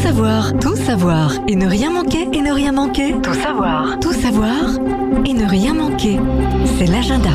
savoir et ne rien manquer, et ne rien manquer. Tout savoir et ne rien manquer. C'est l'agenda.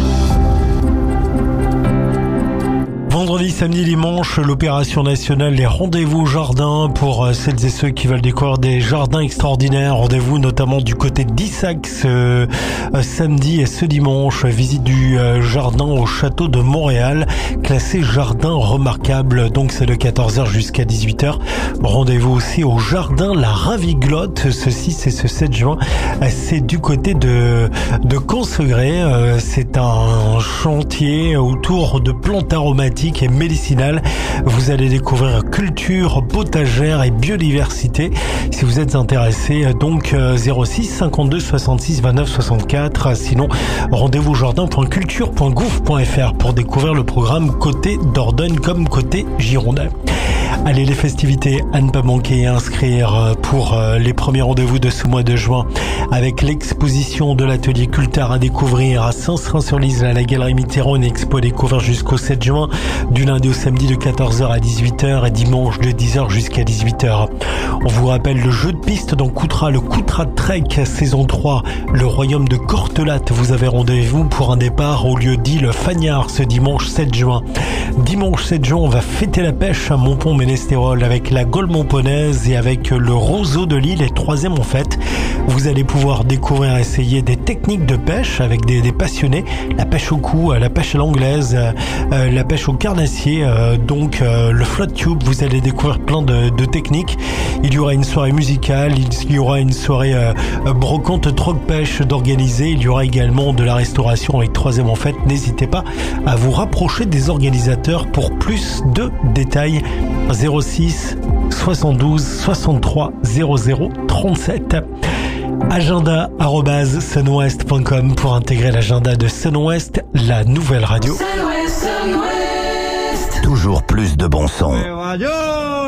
Vendredi, samedi, dimanche, l'opération nationale Les Rendez-vous Jardins pour celles et ceux qui veulent découvrir des jardins extraordinaires. Rendez-vous notamment du côté d'Issac ce samedi et ce dimanche. Visite du jardin au château de Montréal, classé jardin remarquable. Donc c'est de 14h jusqu'à 18h. Rendez-vous aussi au jardin La Raviglotte ce 6 et ce 7 juin. C'est du côté de Cansegré. C'est un chantier autour de plantes aromatiques et médicinales. Vous allez découvrir culture, potagère et biodiversité. Si vous êtes intéressé, donc 06 52 66 29 64. Sinon, rendez-vous jardin.culture.gouv.fr pour découvrir le programme côté Dordogne comme côté Girondin. Allez, les festivités à ne pas manquer et inscrire pour les premiers rendez-vous de ce mois de juin avec l'exposition de l'atelier Cultart à découvrir à Saint-Cyrin-sur-Lise à la Galerie Mitterrand, une expo à découvrir jusqu'au 7 juin, du lundi au samedi de 14h à 18h et dimanche de 10h jusqu'à 18h. On vous rappelle le jeu de piste dans Coutras, le Coutras Trek saison 3, le royaume de Cortelat. Vous avez rendez-vous pour un départ au lieu dit le Fagnard ce dimanche 7 juin. Dimanche 7 juin, on va fêter la pêche à Montpont-Ménestérol avec la Gaule montponnaise et avec le roseau de l'île et 3e en fait. Vous allez pouvoir découvrir, essayer des techniques de pêche avec des passionnés, la pêche au cou, la pêche à l'anglaise, la pêche au carnassier, donc le float tube. Vous allez découvrir plein de techniques. Il y aura une soirée musicale, il y aura une soirée brocante troc pêche d'organiser. Il y aura également de la restauration avec 3e en fait. N'hésitez pas à vous rapprocher des organisateurs pour plus de détails. 06 72 63 00 37. agenda@sunwest.com pour intégrer l'agenda de Sunwest, la nouvelle radio. Toujours plus de bon son.